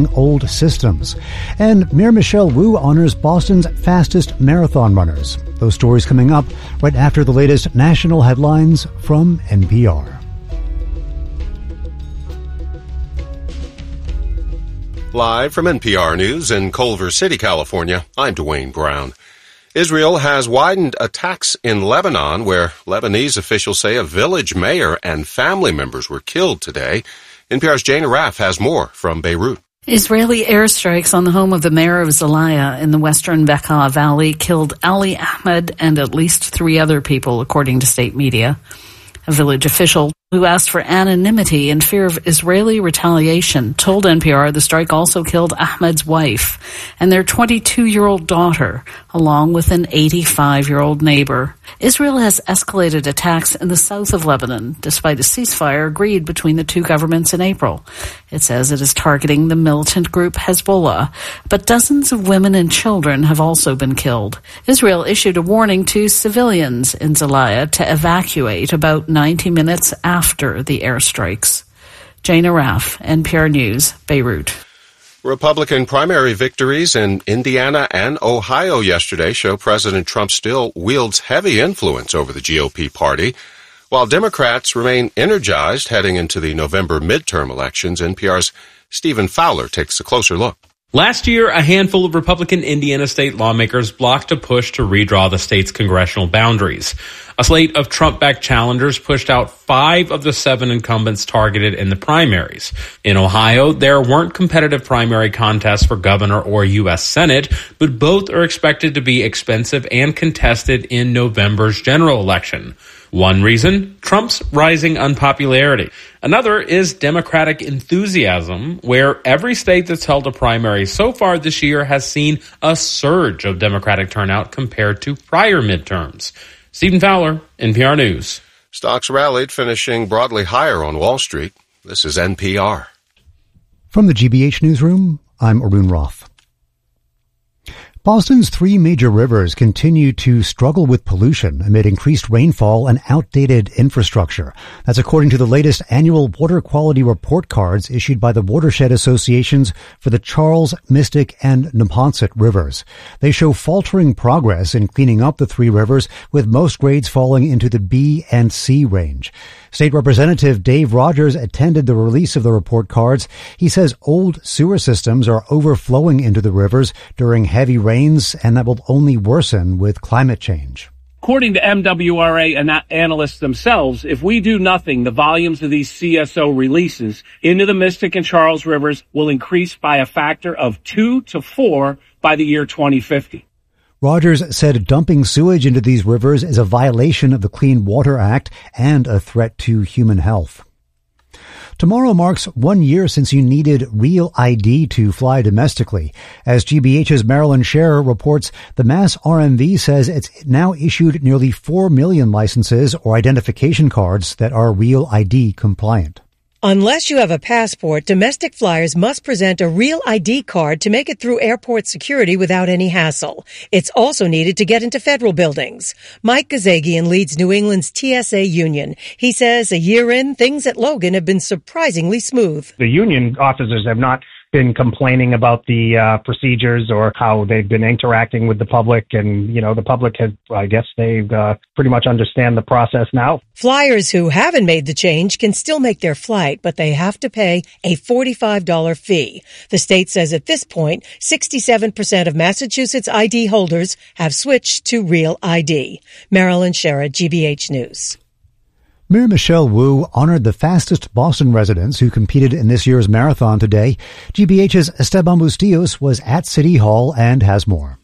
replacing old systems. And Mayor Michelle Wu honors Boston's fastest marathon runners. Those stories coming up right after the latest national headlines from NPR. Live from NPR News in Culver City, California, I'm Dwayne Brown. Israel has widened attacks in Lebanon, where Lebanese officials say a village mayor and family members were killed today. NPR's Jane Arraf has more from Beirut. Israeli airstrikes on the home of the mayor of Zelaya in the western Bekaa Valley killed Ali Ahmed and at least 3 other people, according to state media. A village official who asked for anonymity in fear of Israeli retaliation told NPR the strike also killed Ahmed's wife and their 22-year-old daughter, along with an 85-year-old neighbor. Israel has escalated attacks in the south of Lebanon, despite a ceasefire agreed between the two governments in April. It says it is targeting the militant group Hezbollah, but dozens of women and children have also been killed. Israel issued a warning to civilians in Zelaya to evacuate about 90 minutes after the airstrikes. Jane Arraf, NPR News, Beirut. Republican primary victories in Indiana and Ohio yesterday show President Trump still wields heavy influence over the GOP party, while Democrats remain energized heading into the November midterm elections. NPR's Stephen Fowler takes a closer look. Last year, a handful of Republican Indiana state lawmakers blocked a push to redraw the state's congressional boundaries. A slate of Trump-backed challengers pushed out 5 of the 7 incumbents targeted in the primaries. In Ohio, there weren't competitive primary contests for governor or U.S. Senate, but both are expected to be expensive and contested in November's general election. One reason, Trump's rising unpopularity. Another is Democratic enthusiasm, where every state that's held a primary so far this year has seen a surge of Democratic turnout compared to prior midterms. Stephen Fowler, NPR News. Stocks rallied, finishing broadly higher on Wall Street. This is NPR. From the GBH Newsroom, I'm Arun Roth. Boston's 3 major rivers continue to struggle with pollution amid increased rainfall and outdated infrastructure. That's according to the latest annual water quality report cards issued by the watershed associations for the Charles, Mystic, and Neponset rivers. They show faltering progress in cleaning up the 3 rivers, with most grades falling into the B and C range. State Representative Dave Rogers attended the release of the report cards. He says old sewer systems are overflowing into the rivers during heavy rains, and that will only worsen with climate change. According to MWRA analysts themselves, if we do nothing, the volumes of these CSO releases into the Mystic and Charles rivers will increase by a factor of 2 to 4 by the year 2050. Rogers said dumping sewage into these rivers is a violation of the Clean Water Act and a threat to human health. Tomorrow marks 1 year since you needed Real ID to fly domestically. As GBH's Marilyn Scherer reports, the Mass RMV says it's now issued nearly 4 million licenses or identification cards that are Real ID compliant. Unless you have a passport, domestic flyers must present a Real ID card to make it through airport security without any hassle. It's also needed to get into federal buildings. Mike Gazagian leads New England's TSA union. He says a year in, things at Logan have been surprisingly smooth. The union officers have not been complaining about the procedures or how they've been interacting with the public. And, the public has, I guess they pretty much understand the process now. Flyers who haven't made the change can still make their flight, but they have to pay a $45 fee. The state says at this point, 67% of Massachusetts ID holders have switched to Real ID. Marilyn Scherer, GBH News. Mayor Michelle Wu honored the fastest Boston residents who competed in this year's marathon today. GBH's Esteban Bustillos was at City Hall and has more.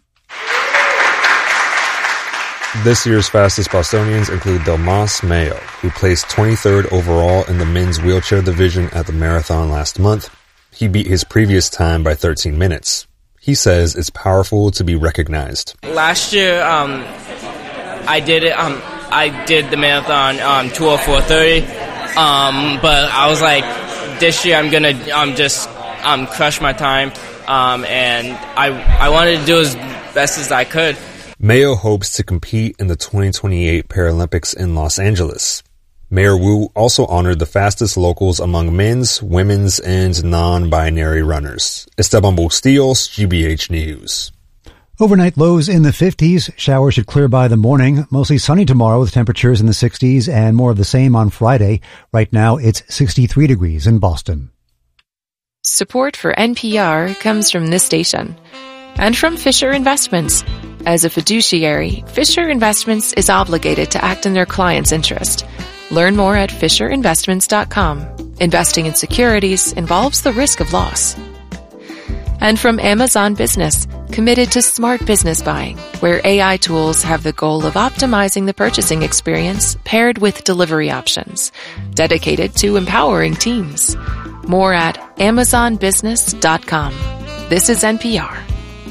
This year's fastest Bostonians include Delmas Mayo, who placed 23rd overall in the men's wheelchair division at the marathon last month. He beat his previous time by 13 minutes. He says it's powerful to be recognized. Last year, I did it. I did the marathon 2:04:30, but I was like, this year I'm gonna just crush my time, and I wanted to do as best as I could. Mayo hopes to compete in the 2028 Paralympics in Los Angeles. Mayor Wu also honored the fastest locals among men's, women's, and non-binary runners. Esteban Bustillos, GBH News. Overnight lows in the 50s. Showers should clear by the morning. Mostly sunny tomorrow with temperatures in the 60s and more of the same on Friday. Right now, it's 63 degrees in Boston. Support for NPR comes from this station and from Fisher Investments. As a fiduciary, Fisher Investments is obligated to act in their client's interest. Learn more at FisherInvestments.com. Investing in securities involves the risk of loss. And from Amazon Business, committed to smart business buying, where AI tools have the goal of optimizing the purchasing experience paired with delivery options, dedicated to empowering teams. More at AmazonBusiness.com. This is NPR.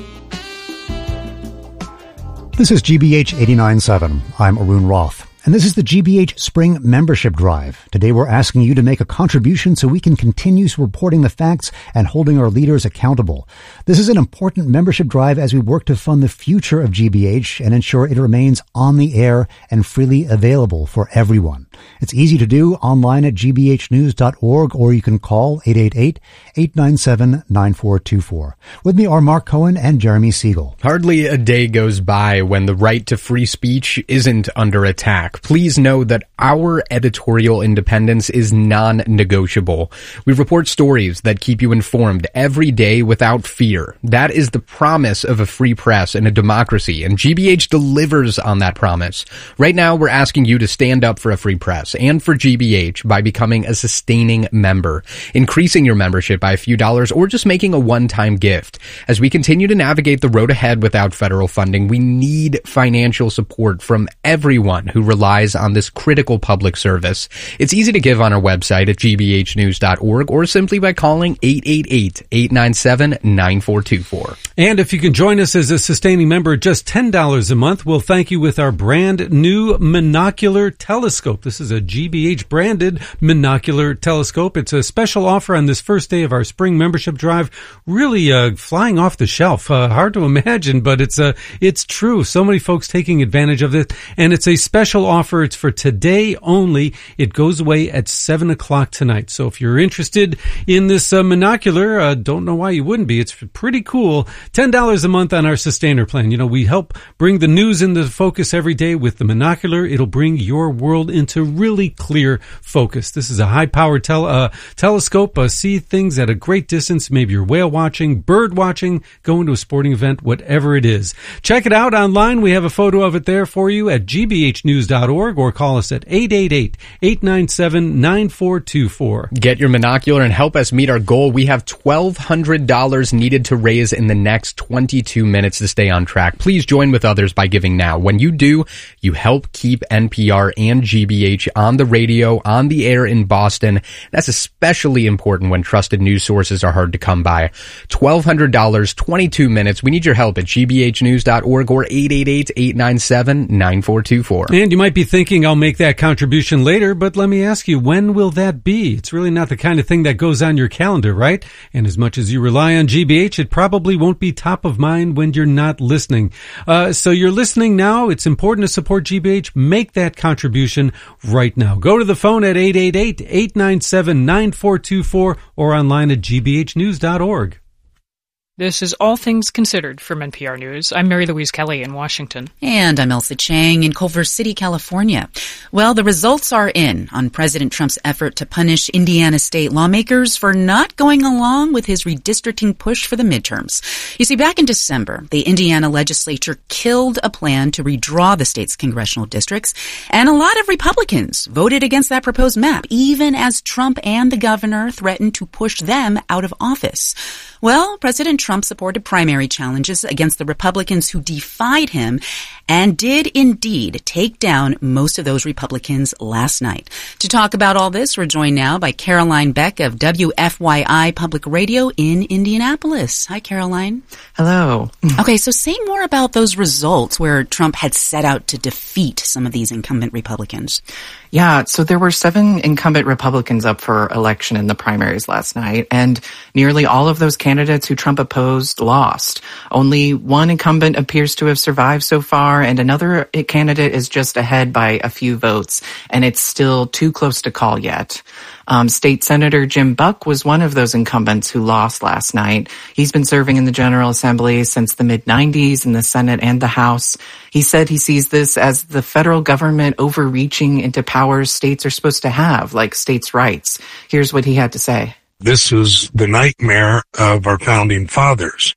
This is GBH 89.7. I'm Arun Roth. And this is the GBH Spring Membership Drive. Today we're asking you to make a contribution so we can continue reporting the facts and holding our leaders accountable. This is an important membership drive as we work to fund the future of GBH and ensure it remains on the air and freely available for everyone. It's easy to do online at gbhnews.org, or you can call 888-897-9424. With me are Mark Cohen and Jeremy Siegel. Hardly a day goes by when the right to free speech isn't under attack. Please know that our editorial independence is non-negotiable. We report stories that keep you informed every day without fear. That is the promise of a free press and a democracy, and GBH delivers on that promise. Right now, we're asking you to stand up for a free press and for GBH by becoming a sustaining member, increasing your membership by a few dollars, or just making a one-time gift. As we continue to navigate the road ahead without federal funding, we need financial support from everyone who relies on this critical public service. It's easy to give on our website at gbhnews.org or simply by calling 888-897-9424. And if you can join us as a sustaining member at just $10 a month, we'll thank you with our brand new monocular telescope. This is a GBH branded monocular telescope. It's a special offer on this first day of our spring membership drive. Really flying off the shelf. Hard to imagine, but it's true. So many folks taking advantage of this, and it's a special offer. It's for today only. It goes away at 7 o'clock tonight. So if you're interested in this monocular, don't know why you wouldn't be. It's pretty cool. $10 a month on our sustainer plan. You know, we help bring the news into focus every day with the monocular. It'll bring your world into really clear focus. This is a high-powered telescope. See things at a great distance. Maybe you're whale watching, bird watching, going to a sporting event, whatever it is. Check it out online. We have a photo of it there for you at gbhnews.org, or call us at 888-897-9424. Get your monocular and help us meet our goal. We have $1,200 needed to raise in the next 22 minutes to stay on track. Please join with others by giving now. When you do, you help keep NPR and GBH on the radio, on the air in Boston. That's especially important when trusted news sources are hard to come by. $1,200, 22 minutes. We need your help at gbhnews.org or 888-897-9424. And you might be thinking, I'll make that contribution later, but let me ask you, when will that be? It's really not the kind of thing that goes on your calendar, right? And as much as you rely on GBH, it probably won't be top of mind when you're not listening. So you're listening now. It's important to support GBH. Make that contribution right now. Go to the phone at 888-897-9424 or online at gbhnews.org. This is All Things Considered from NPR News. I'm Mary Louise Kelly in Washington. And I'm Elsa Chang in Culver City, California. Well, the results are in on President Trump's effort to punish Indiana state lawmakers for not going along with his redistricting push for the midterms. You see, back in December, the Indiana legislature killed a plan to redraw the state's congressional districts, and a lot of Republicans voted against that proposed map, even as Trump and the governor threatened to push them out of office. Well, President Trump supported primary challenges against the Republicans who defied him and did indeed take down most of those Republicans last night. To talk about all this, we're joined now by Caroline Beck of WFYI Public Radio in Indianapolis. Hi, Caroline. Hello. Okay, so say more about those results where Trump had set out to defeat some of these incumbent Republicans. Yeah, so there were 7 incumbent Republicans up for election in the primaries last night, and nearly all of those candidates who Trump opposed lost. Only one incumbent appears to have survived so far, and another candidate is just ahead by a few votes, and it's still too close to call yet. State Senator Jim Buck was one of those incumbents who lost last night. He's been serving in the General Assembly since the mid-90s in the Senate and the House. He said he sees this as the federal government overreaching into powers states are supposed to have, like states' rights. Here's what he had to say. This is the nightmare of our founding fathers.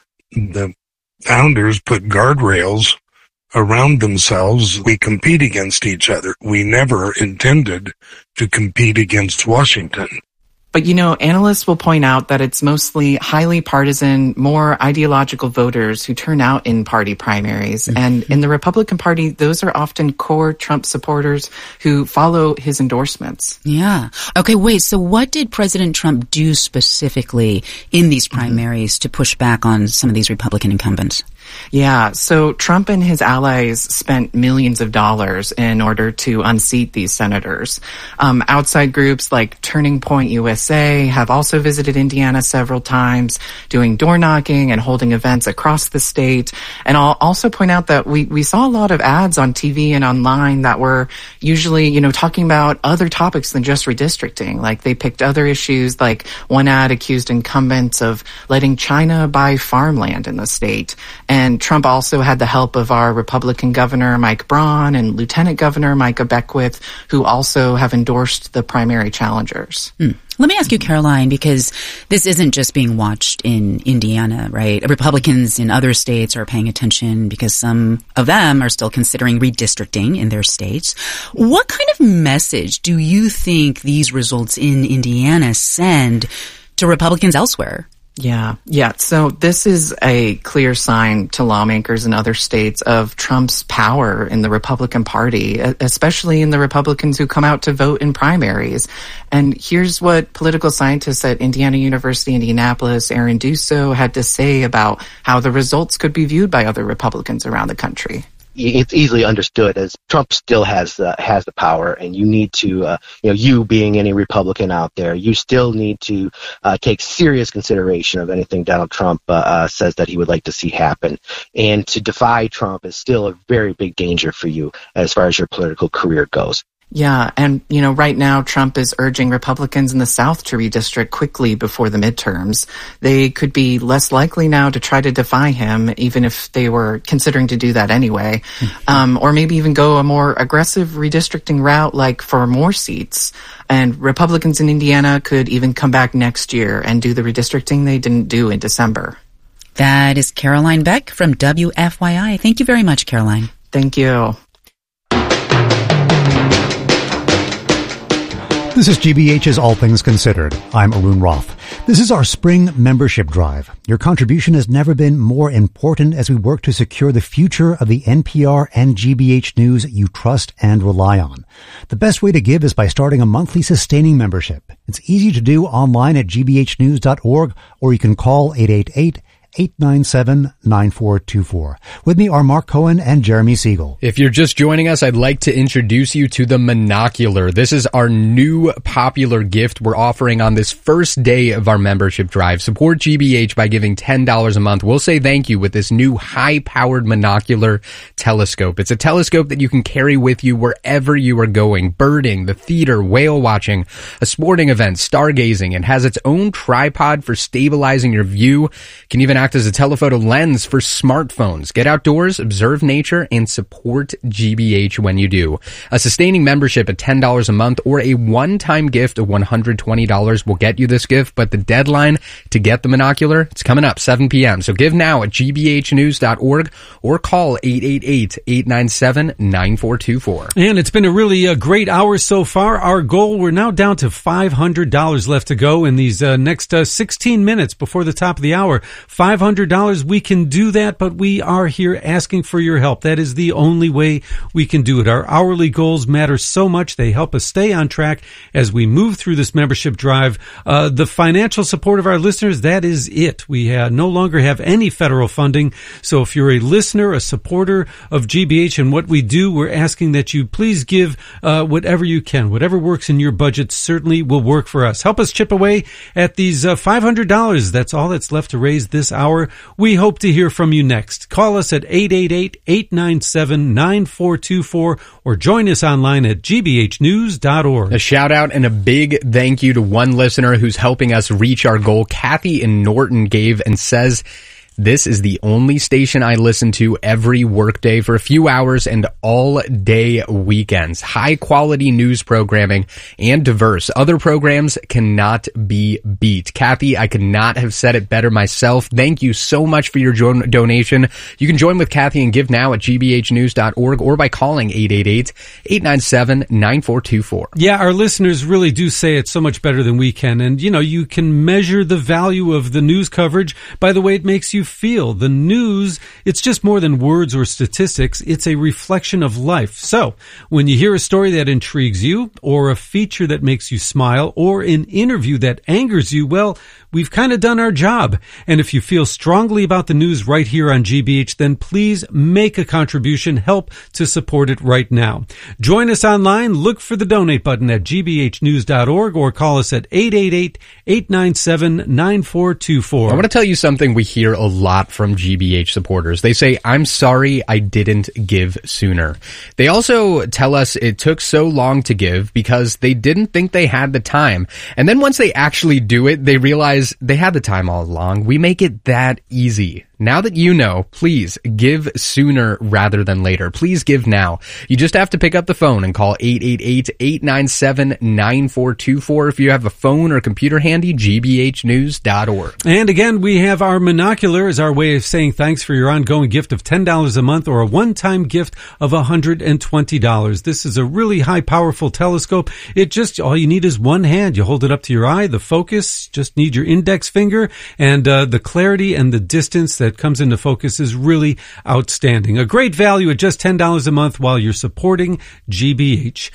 The founders put guardrails around themselves. We compete against each other. We never intended to compete against Washington. But, analysts will point out that it's mostly highly partisan, more ideological voters who turn out in party primaries. And in the Republican Party, those are often core Trump supporters who follow his endorsements. Yeah. Okay, wait. So what did President Trump do specifically in these primaries to push back on some of these Republican incumbents? Yeah, so Trump and his allies spent millions of dollars in order to unseat these senators. Outside groups like Turning Point USA have also visited Indiana several times, doing door knocking and holding events across the state. And I'll also point out that we saw a lot of ads on TV and online that were usually, talking about other topics than just redistricting. Like they picked other issues, like one ad accused incumbents of letting China buy farmland in the state. And Trump also had the help of our Republican Governor Mike Braun and Lieutenant Governor Micah Beckwith, who also have endorsed the primary challengers. Let me ask you, Caroline, because this isn't just being watched in Indiana, right? Republicans in other states are paying attention because some of them are still considering redistricting in their states. What kind of message do you think these results in Indiana send to Republicans elsewhere? Yeah. So this is a clear sign to lawmakers in other states of Trump's power in the Republican Party, especially in the Republicans who come out to vote in primaries. And here's what political scientist at Indiana University, Indianapolis, Aaron Dusso, had to say about how the results could be viewed by other Republicans around the country. It's easily understood as Trump still has the power, and you need to, you being any Republican out there, you still need to take serious consideration of anything Donald Trump says that he would like to see happen. And to defy Trump is still a very big danger for you as far as your political career goes. Yeah, and, right now Trump is urging Republicans in the South to redistrict quickly before the midterms. They could be less likely now to try to defy him, even if they were considering to do that anyway, or maybe even go a more aggressive redistricting route, like for more seats. And Republicans in Indiana could even come back next year and do the redistricting they didn't do in December. That is Caroline Beck from WFYI. Thank you very much, Caroline. Thank you. This is GBH's All Things Considered. I'm Arun Roth. This is our spring membership drive. Your contribution has never been more important as we work to secure the future of the NPR and GBH news you trust and rely on. The best way to give is by starting a monthly sustaining membership. It's easy to do online at gbhnews.org, or you can call 888-897-9424. With me are Mark Cohen and Jeremy Siegel. If you're just joining us, I'd like to introduce you to the Monocular. This is our new popular gift we're offering on this first day of our membership drive. Support GBH by giving $10 a month. We'll say thank you with this new high-powered Monocular telescope. It's a telescope that you can carry with you wherever you are going. Birding, the theater, whale watching, a sporting event, stargazing. It has its own tripod for stabilizing your view. It can even act as a telephoto lens for smartphones. Get outdoors, observe nature, and support GBH when you do. A sustaining membership at $10 a month or a one-time gift of $120 will get you this gift, but the deadline to get the Monocular, it's coming up 7 p.m. So give now at gbhnews.org or call 888-897-9424. And it's been a really great hour so far. Our goal, we're now down to $500 left to go in these next 16 minutes before the top of the hour. $500, we can do that, but we are here asking for your help. That is the only way we can do it. Our hourly goals matter so much. They help us stay on track as we move through this membership drive. The financial support of our listeners, that is it. We no longer have any federal funding. So if you're a listener, a supporter of GBH and what we do, we're asking that you please give whatever you can. Whatever works in your budget certainly will work for us. Help us chip away at these $500. That's all that's left to raise this hour. We hope to hear from you next. Call us at 888-897-9424 or join us online at gbhnews.org. A shout out and a big thank you to one listener who's helping us reach our goal. Kathy in Norton gave and says, "This is the only station I listen to every workday for a few hours and all day weekends. High quality news programming and diverse. Other programs cannot be beat." Kathy, I could not have said it better myself. Thank you so much for your donation. You can join with Kathy and give now at gbhnews.org or by calling 888-897-9424. Yeah, our listeners really do say it so much better than we can. And, you can measure the value of the news coverage by the way it makes you feel. The news, it's just more than words or statistics. It's a reflection of life. So when you hear a story that intrigues you or a feature that makes you smile or an interview that angers you, well, we've kind of done our job. And if you feel strongly about the news right here on GBH, then please make a contribution. Help to support it right now. Join us online. Look for the donate button at gbhnews.org or call us at 888-897-9424. I want to tell you something we hear a lot from GBH supporters. They say, "I'm sorry I didn't give sooner." They also tell us it took so long to give because they didn't think they had the time. And then once they actually do it, they realize they had the time all along. We make it that easy. Now that you know, please give sooner rather than later. Please give now. You just have to pick up the phone and call 888-897-9424. If you have a phone or computer handy, gbhnews.org. And again, we have our monocular as our way of saying thanks for your ongoing gift of $10 a month or a one-time gift of $120. This is a really high, powerful telescope. All you need is one hand. You hold it up to your eye. The focus, just need your index finger, and the clarity and the distance that comes into focus is really outstanding. A great value at just $10 a month while you're supporting GBH.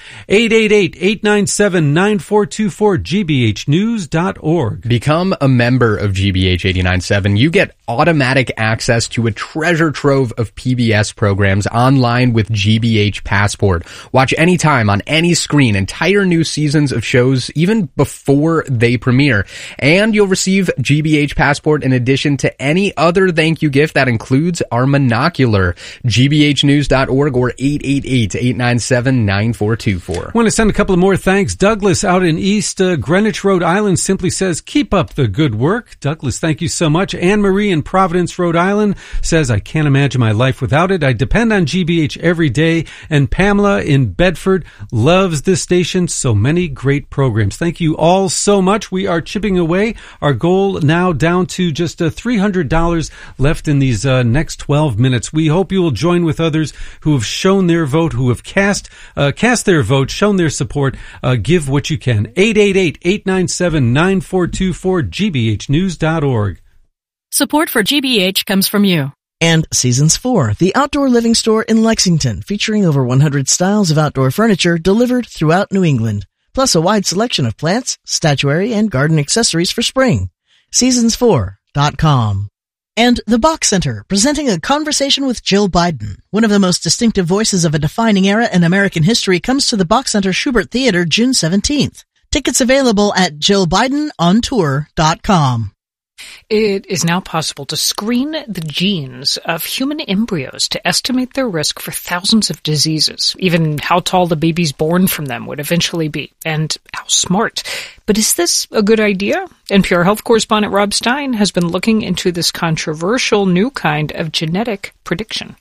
888-897-9424, gbhnews.org. Become a member of GBH 89.7. You get automatic access to a treasure trove of PBS programs online with GBH Passport. Watch anytime on any screen, entire new seasons of shows even before they premiere. And you'll receive GBH Passport in addition to any other thank you gift that includes our monocular. gbhnews.org or 888-897-9424. I want to send a couple of more thanks. Douglas out in East Greenwich, Rhode Island simply says, "Keep up the good work." Douglas, thank you so much. Anne-Marie in Providence, Rhode Island says, "I can't imagine my life without it. I depend on GBH every day." And Pamela in Bedford loves this station. So many great programs. Thank you all so much. We are chipping away. Our goal now down to just $300 left in these next 12 minutes. We hope you will join with others who have shown their vote, who have cast their vote, shown their support. Give what you can. 888-897-9424, gbhnews.org. Support for GBH comes from you. And Seasons 4, the outdoor living store in Lexington, featuring over 100 styles of outdoor furniture delivered throughout New England, plus a wide selection of plants, statuary, and garden accessories for spring. Seasons4.com. And The Bach Center, presenting a conversation with Jill Biden. One of the most distinctive voices of a defining era in American history comes to the Bach Center Schubert Theater June 17th. Tickets available at JillBidenOnTour.com. It is now possible to screen the genes of human embryos to estimate their risk for thousands of diseases, even how tall the babies born from them would eventually be, and how smart. But is this a good idea? NPR health correspondent Rob Stein has been looking into this controversial new kind of genetic prediction.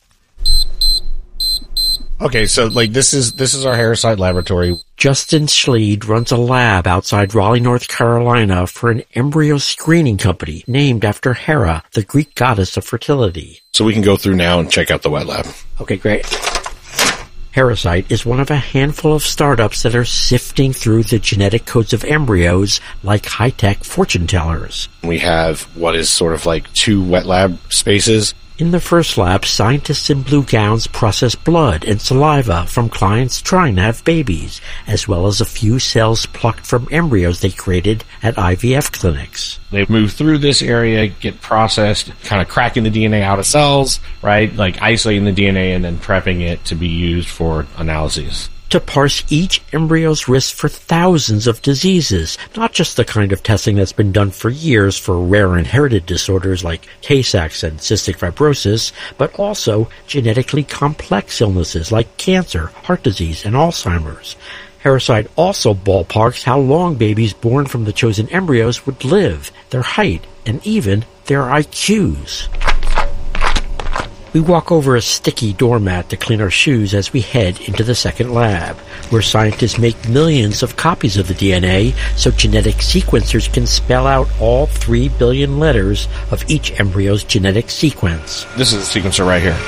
Okay, so this is our Harriside laboratory. Justin Schleid runs a lab outside Raleigh, North Carolina for an embryo screening company named after Hera, the Greek goddess of fertility. So we can go through now and check out the wet lab. Okay, great. Heracyte is one of a handful of startups that are sifting through the genetic codes of embryos like high-tech fortune tellers. We have what is sort of like 2 wet lab spaces. In the first lab, scientists in blue gowns process blood and saliva from clients trying to have babies, as well as a few cells plucked from embryos they created at IVF clinics. They move through this area, get processed, kind of cracking the DNA out of cells, right? Like isolating the DNA and then prepping it to be used for analyses. To parse each embryo's risk for thousands of diseases, not just the kind of testing that's been done for years for rare inherited disorders like Tay-Sachs and cystic fibrosis, but also genetically complex illnesses like cancer, heart disease, and Alzheimer's. Heracyte also ballparks how long babies born from the chosen embryos would live, their height, and even their IQs. We walk over a sticky doormat to clean our shoes as we head into the second lab, where scientists make millions of copies of the DNA so genetic sequencers can spell out all 3 billion letters of each embryo's genetic sequence. This is the sequencer right here.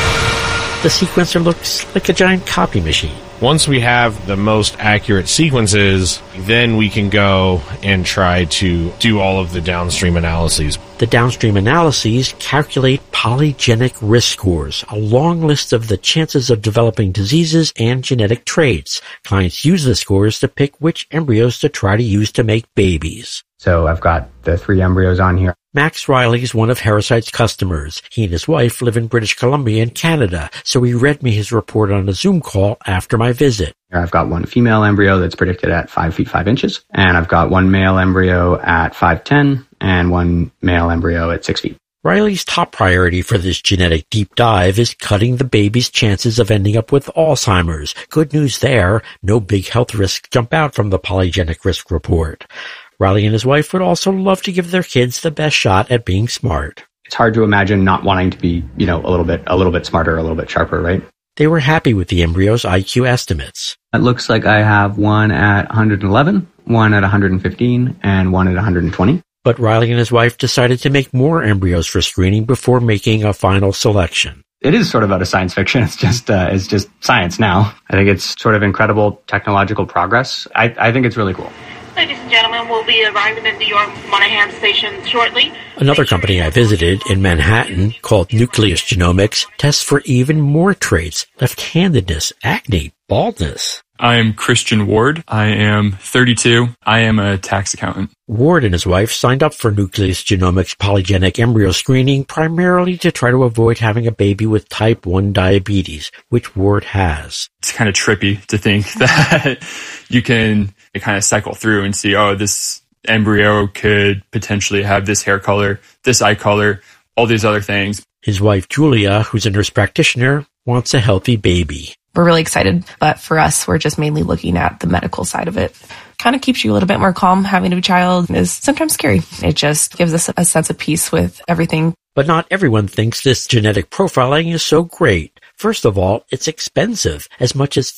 The sequencer looks like a giant copy machine. Once we have the most accurate sequences, then we can go and try to do all of the downstream analyses. The downstream analyses calculate polygenic risk scores, a long list of the chances of developing diseases and genetic traits. Clients use the scores to pick which embryos to try to use to make babies. So I've got the 3 embryos on here. Max Riley is one of Heracyte's customers. He and his wife live in British Columbia and Canada, so he read me his report on a Zoom call after my visit. I've got 1 female embryo that's predicted at 5 feet 5 inches, and I've got 1 male embryo at 5'10", and 1 male embryo at 6 feet. Riley's top priority for this genetic deep dive is cutting the baby's chances of ending up with Alzheimer's. Good news there, no big health risks jump out from the polygenic risk report. Riley and his wife would also love to give their kids the best shot at being smart. It's hard to imagine not wanting to be, a little bit smarter, a little bit sharper, right? They were happy with the embryo's IQ estimates. It looks like I have 1 at 111, 1 at 115, and 1 at 120. But Riley and his wife decided to make more embryos for screening before making a final selection. It is sort of out of science fiction. It's just science now. I think it's sort of incredible technological progress. I think it's really cool. Ladies and gentlemen, we'll be arriving at New York Monahan Station shortly. Another company I visited in Manhattan, called Nucleus Genomics, tests for even more traits: left-handedness, acne, baldness. I'm Christian Ward. I am 32. I am a tax accountant. Ward and his wife signed up for Nucleus Genomics polygenic embryo screening primarily to try to avoid having a baby with type 1 diabetes, which Ward has. It's kind of trippy to think that you can kind of cycle through and see, oh, this embryo could potentially have this hair color, this eye color, all these other things. His wife, Julia, who's a nurse practitioner, wants a healthy baby. We're really excited, but for us, we're just mainly looking at the medical side of it. Kind of keeps you a little bit more calm. Having a child is sometimes scary. It just gives us a sense of peace with everything. But not everyone thinks this genetic profiling is so great. First of all, it's expensive, as much as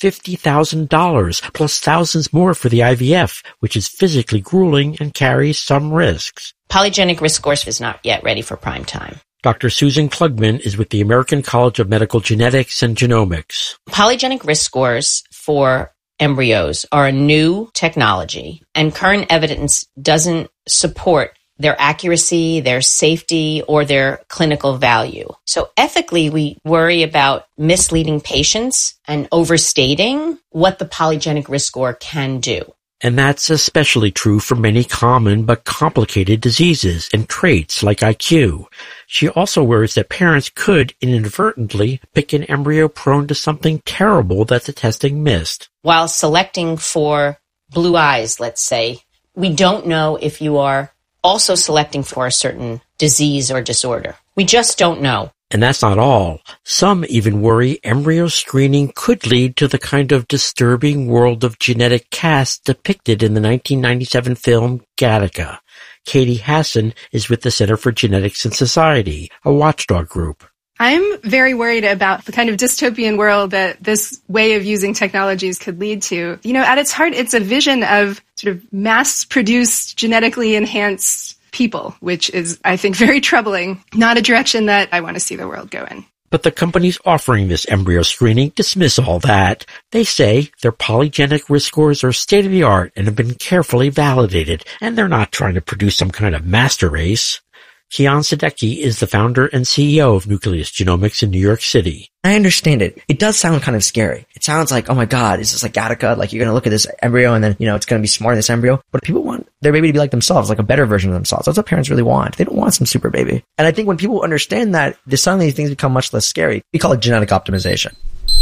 $50,000, plus thousands more for the IVF, which is physically grueling and carries some risks. Polygenic risk scores is not yet ready for prime time. Dr. Susan Klugman is with the American College of Medical Genetics and Genomics. Polygenic risk scores for embryos are a new technology, and current evidence doesn't support their accuracy, their safety, or their clinical value. So ethically, we worry about misleading patients and overstating what the polygenic risk score can do. And that's especially true for many common but complicated diseases and traits like IQ. She also worries that parents could inadvertently pick an embryo prone to something terrible that the testing missed. While selecting for blue eyes, let's say, we don't know if you are also selecting for a certain disease or disorder. We just don't know. And that's not all. Some even worry embryo screening could lead to the kind of disturbing world of genetic casts depicted in the 1997 film Gattaca. Katie Hassan is with the Center for Genetics and Society, a watchdog group. I'm very worried about the kind of dystopian world that this way of using technologies could lead to. At its heart, it's a vision of sort of mass-produced, genetically enhanced people, which is, I think, very troubling, not a direction that I want to see the world go in. But the companies offering this embryo screening dismiss all that. They say their polygenic risk scores are state-of-the-art and have been carefully validated, and they're not trying to produce some kind of master race. Kian Sadecki is the founder and CEO of Nucleus Genomics in New York City. I understand it. It does sound kind of scary. It sounds like, oh my God, is this like Gattaca? Like you're going to look at this embryo and then, it's going to be smarter than this embryo. But people want their baby to be like themselves, like a better version of themselves. That's what parents really want. They don't want some super baby. And I think when people understand that, suddenly things become much less scary. We call it genetic optimization.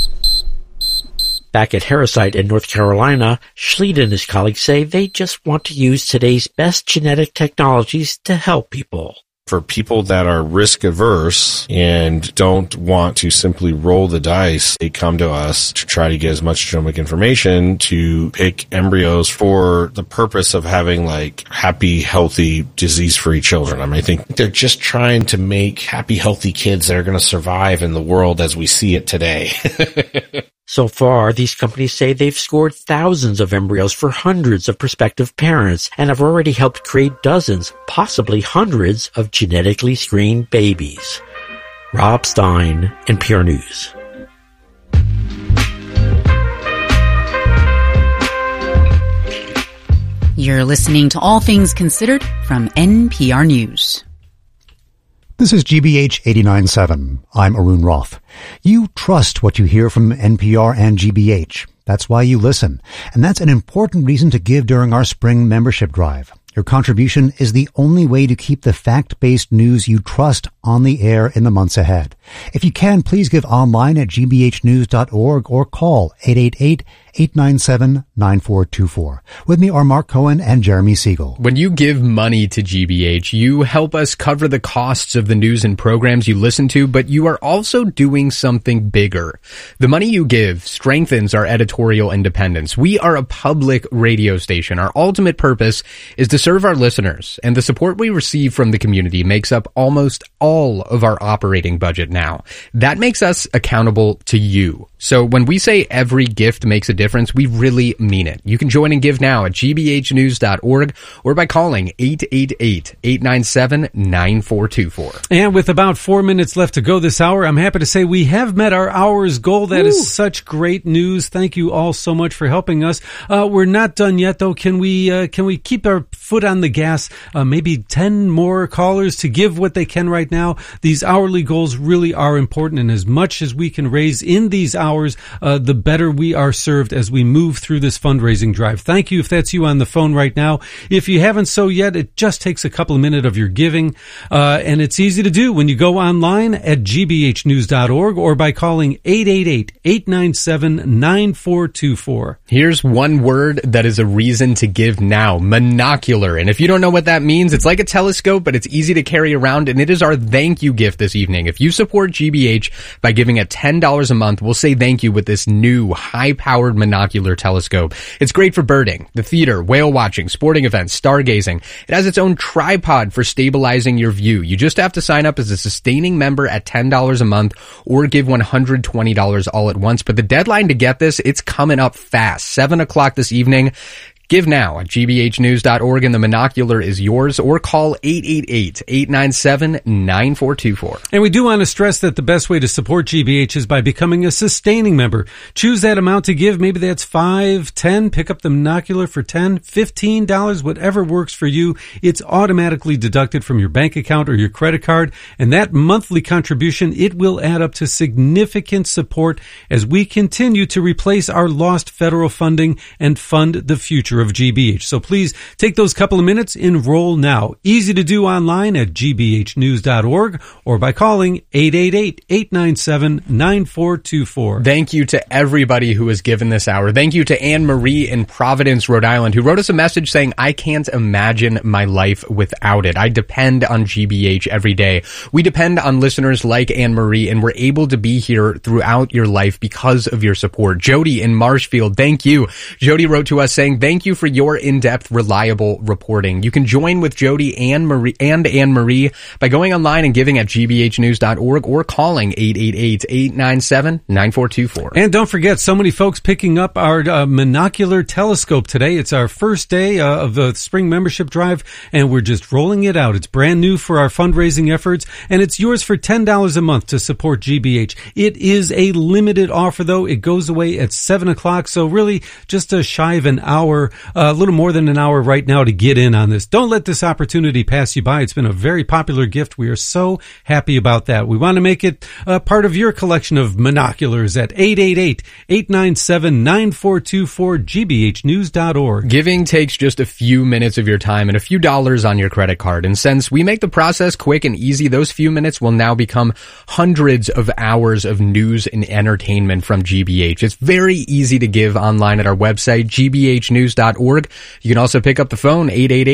Back at Harrisite in North Carolina, Schlied and his colleagues say they just want to use today's best genetic technologies to help people. For people that are risk averse and don't want to simply roll the dice, they come to us to try to get as much genomic information to pick embryos for the purpose of having happy, healthy, disease-free children. I mean, I think they're just trying to make happy, healthy kids that are going to survive in the world as we see it today. So far, these companies say they've scored thousands of embryos for hundreds of prospective parents and have already helped create dozens, possibly hundreds, of genetically screened babies. Rob Stein, NPR News. You're listening to All Things Considered from NPR News. This is GBH 89.7. I'm Arun Roth. You trust what you hear from NPR and GBH. That's why you listen. And that's an important reason to give during our spring membership drive. Your contribution is the only way to keep the fact-based news you trust on the air in the months ahead. If you can, please give online at gbhnews.org or call 888-897-9424. With me are Mark Cohen and Jeremy Siegel. When you give money to GBH, you help us cover the costs of the news and programs you listen to, but you are also doing something bigger. The money you give strengthens our editorial independence. We are a public radio station. Our ultimate purpose is to serve our listeners, and the support we receive from the community makes up almost all of our operating budget now. That makes us accountable to you. So when we say every gift makes a difference, we really mean it. You can join and give now at gbhnews.org or by calling 888-897-9424. And with about 4 minutes left to go this hour, I'm happy to say we have met our hour's goal. That is such great news. Thank you all so much for helping us. We're not done yet, though. Can we keep our foot on the gas? Maybe 10 more callers to give what they can right now. These hourly goals really are important, and as much as we can raise in these hours, the better we are served as we move through this fundraising drive. Thank you if that's you on the phone right now. If you haven't so yet, it just takes a couple of minutes of your giving, and it's easy to do when you go online at gbhnews.org or by calling 888-897-9424. Here's one word that is a reason to give now: monocular. And if you don't know what that means, it's like a telescope, but it's easy to carry around, and it is our thank you gift this evening. If you support GBH by giving at $10 a month, we'll say thank you with this new high-powered monocular telescope. It's great for birding, the theater, whale watching, sporting events, stargazing. It has its own tripod for stabilizing your view. You just have to sign up as a sustaining member at $10 a month or give $120 all at once. But the deadline to get this, it's coming up fast. 7 o'clock this evening. Give now at gbhnews.org and the monocular is yours, or call 888-897-9424. And we do want to stress that the best way to support GBH is by becoming a sustaining member. Choose that amount to give. Maybe that's $5, $10. Pick up the monocular for $10, $15, whatever works for you. It's automatically deducted from your bank account or your credit card. And that monthly contribution, it will add up to significant support as we continue to replace our lost federal funding and fund the future of GBH. So please take those couple of minutes, enroll now. Easy to do online at gbhnews.org or by calling 888-897-9424. Thank you to everybody who has given this hour. Thank you to Anne Marie in Providence, Rhode Island, who wrote us a message saying, I can't imagine my life without it. I depend on GBH every day. We depend on listeners like Anne Marie, and we're able to be here throughout your life because of your support. Jody in Marshfield, thank you. Jody wrote to us saying, thank you you for your in-depth, reliable reporting. You can join with Jody and Anne-Marie by going online and giving at gbhnews.org or calling 888-897-9424. And don't forget, so many folks picking up our monocular telescope today. It's our first day of the spring membership drive, and we're just rolling it out. It's brand new for our fundraising efforts, and it's yours for $10 a month to support GBH. It is a limited offer, though. It goes away at 7 o'clock, so really just a shy of an hour, a little more than an hour right now to get in on this. Don't let this opportunity pass you by. It's been a very popular gift. We are so happy about that. We want to make it part of your collection of monoculars at 888-897-9424, gbhnews.org. Giving takes just a few minutes of your time and a few dollars on your credit card. And since we make the process quick and easy, those few minutes will now become hundreds of hours of news and entertainment from GBH. It's very easy to give online at our website, gbhnews.org. You can also pick up the phone,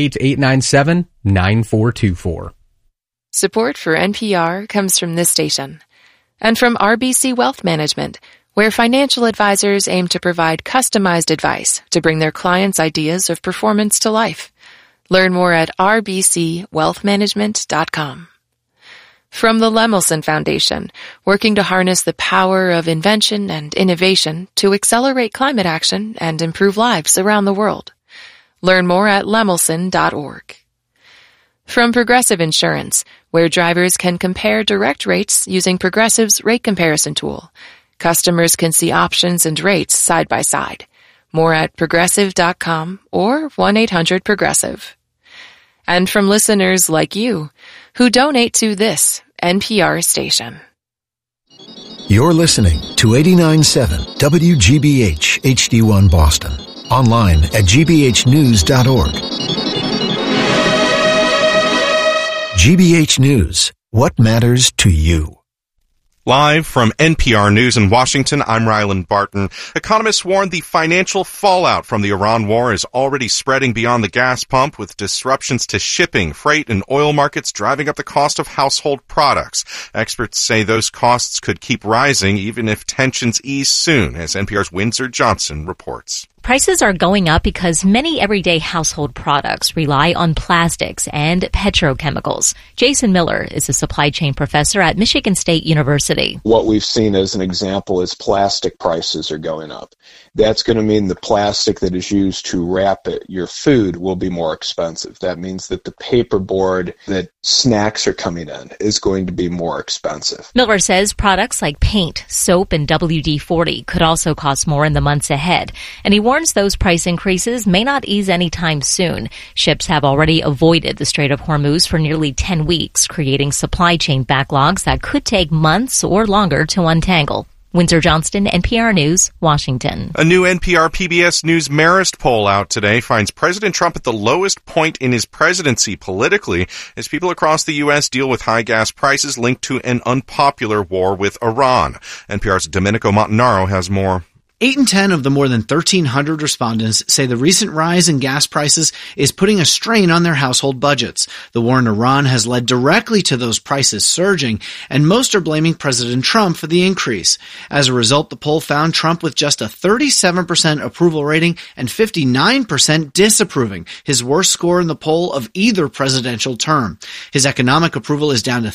888-897-9424. Support for NPR comes from this station and from RBC Wealth Management, where financial advisors aim to provide customized advice to bring their clients' ideas of performance to life. Learn more at rbcwealthmanagement.com. From the Lemelson Foundation, working to harness the power of invention and innovation to accelerate climate action and improve lives around the world. Learn more at lemelson.org. From Progressive Insurance, where drivers can compare direct rates using Progressive's rate comparison tool. Customers can see options and rates side by side. More at progressive.com or 1-800-PROGRESSIVE. And from listeners like you, who donate to this NPR station. You're listening to 89.7 WGBH HD1 Boston. Online at gbhnews.org. GBH News. What matters to you? Live from NPR News in Washington, I'm Ryland Barton. Economists warn the financial fallout from the Iran war is already spreading beyond the gas pump, with disruptions to shipping, freight, and oil markets driving up the cost of household products. Experts say those costs could keep rising even if tensions ease soon, as NPR's Windsor Johnson reports. Prices are going up because many everyday household products rely on plastics and petrochemicals. Jason Miller is a supply chain professor at Michigan State University. What we've seen as an example is plastic prices are going up. That's going to mean the plastic that is used to wrap your food will be more expensive. That means that the paperboard that snacks are coming in is going to be more expensive. Miller says products like paint, soap, and WD-40 could also cost more in the months ahead. And he warns those price increases may not ease anytime soon. Ships have already avoided the Strait of Hormuz for nearly 10 weeks, creating supply chain backlogs that could take months or longer to untangle. Windsor Johnston, NPR News, Washington. A new NPR PBS News Marist poll out today finds President Trump at the lowest point in his presidency politically as people across the U.S. deal with high gas prices linked to an unpopular war with Iran. NPR's Domenico Montanaro has more. 8 in 10 of the more than 1,300 respondents say the recent rise in gas prices is putting a strain on their household budgets. The war in Iran has led directly to those prices surging, and most are blaming President Trump for the increase. As a result, the poll found Trump with just a 37% approval rating and 59% disapproving, his worst score in the poll of either presidential term. His economic approval is down to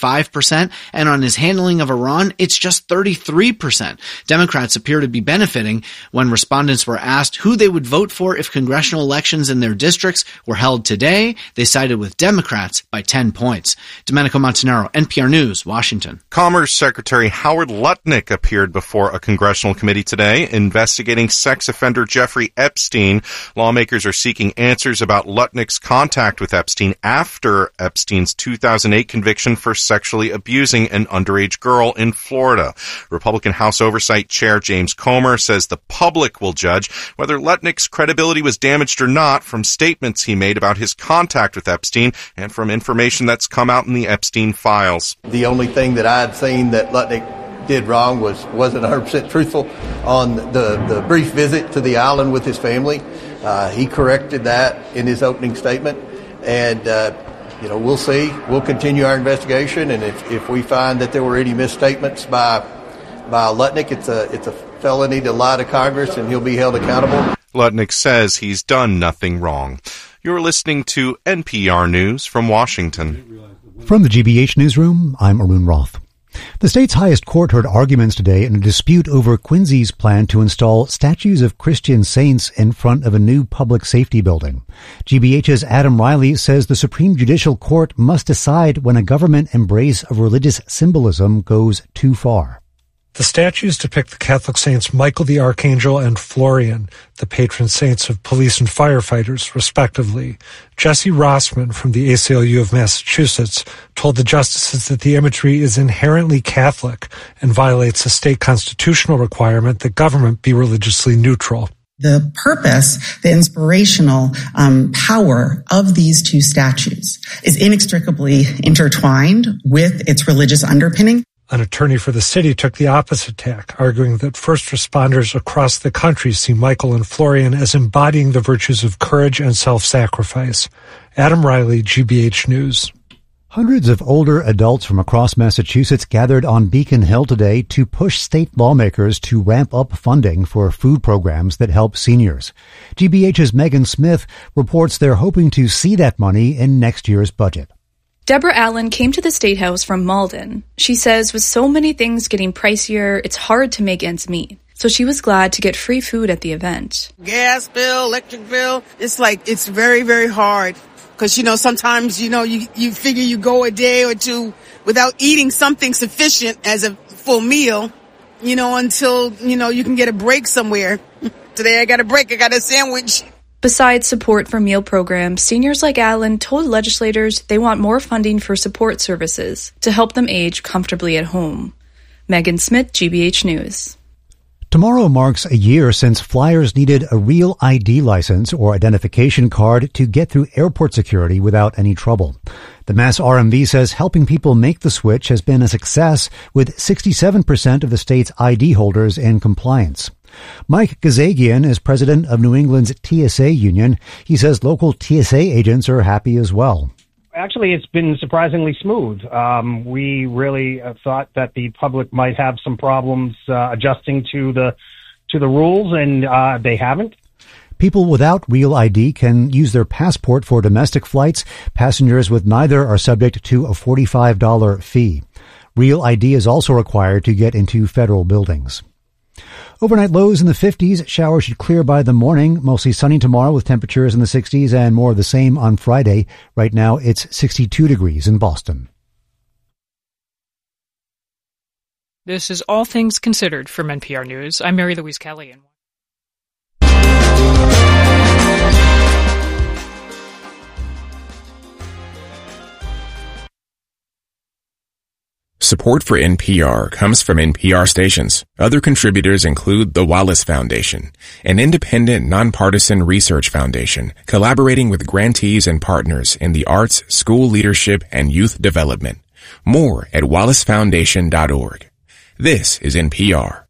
35%, and on his handling of Iran, it's just 33%. Democrats appear to be benefiting. When respondents were asked who they would vote for if congressional elections in their districts were held today, they sided with Democrats by 10 points. Domenico Montanaro, NPR News, Washington. Commerce Secretary Howard Lutnick appeared before a congressional committee today investigating sex offender Jeffrey Epstein. Lawmakers are seeking answers about Lutnick's contact with Epstein after Epstein's 2008 conviction for sexually abusing an underage girl in Florida. Republican House Oversight Chair James Comer says the public will judge whether Lutnick's credibility was damaged or not from statements he made about his contact with Epstein and from information that's come out in the Epstein files. The only thing that I'd seen that Lutnick did wrong wasn't 100% truthful on the brief visit to the island with his family. He corrected that in his opening statement, and we'll see. We'll continue our investigation, and if we find that there were any misstatements by Lutnick, it's a felony to lie to Congress, and he'll be held accountable. Lutnick says he's done nothing wrong. You're listening to NPR News from Washington. From the GBH Newsroom, I'm Arun Roth. The state's highest court heard arguments today in a dispute over Quincy's plan to install statues of Christian saints in front of a new public safety building. GBH's Adam Riley says the Supreme Judicial Court must decide when a government embrace of religious symbolism goes too far. The statues depict the Catholic saints Michael the Archangel and Florian, the patron saints of police and firefighters, respectively. Jesse Rossman from the ACLU of Massachusetts told the justices that the imagery is inherently Catholic and violates a state constitutional requirement that government be religiously neutral. The purpose, the inspirational power of these two statues is inextricably intertwined with its religious underpinning. An attorney for the city took the opposite tack, arguing that first responders across the country see Michael and Florian as embodying the virtues of courage and self-sacrifice. Adam Riley, GBH News. Hundreds of older adults from across Massachusetts gathered on Beacon Hill today to push state lawmakers to ramp up funding for food programs that help seniors. GBH's Megan Smith reports they're hoping to see that money in next year's budget. Deborah Allen came to the State House from Malden. She says with so many things getting pricier, it's hard to make ends meet. So she was glad to get free food at the event. Gas bill, electric bill, it's very, very hard. Because, sometimes, you figure you go a day or two without eating something sufficient as a full meal, until, you can get a break somewhere. Today I got a break, I got a sandwich. Besides support for meal programs, seniors like Allen told legislators they want more funding for support services to help them age comfortably at home. Megan Smith, GBH News. Tomorrow marks a year since flyers needed a real ID license or identification card to get through airport security without any trouble. The Mass RMV says helping people make the switch has been a success, with 67% of the state's ID holders in compliance. Mike Gazagian is president of New England's TSA union. He says local TSA agents are happy as well. Actually, it's been surprisingly smooth. We really thought that the public might have some problems adjusting to the rules, and they haven't. People without real ID can use their passport for domestic flights. Passengers with neither are subject to a $45 fee. Real ID is also required to get into federal buildings. Overnight lows in the 50s. Showers should clear by the morning. Mostly sunny tomorrow with temperatures in the 60s and more of the same on Friday. Right now it's 62 degrees in Boston. This is All Things Considered from NPR News. I'm Mary Louise Kelly. Support for NPR comes from NPR stations. Other contributors include the Wallace Foundation, an independent, nonpartisan research foundation collaborating with grantees and partners in the arts, school leadership, and youth development. More at wallacefoundation.org. This is NPR.